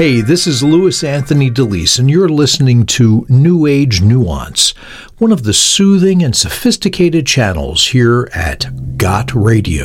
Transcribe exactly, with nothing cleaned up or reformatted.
Hey, this is Louis Anthony DeLeese, and you're listening to New Age Nuance, one of the soothing and sophisticated channels here at Got Radio.